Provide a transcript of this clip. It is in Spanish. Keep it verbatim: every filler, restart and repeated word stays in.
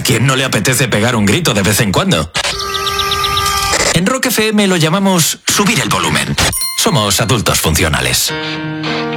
quién no le apetece pegar un grito de vez en cuando? En Rock F M lo llamamos subir el volumen. Somos adultos funcionales.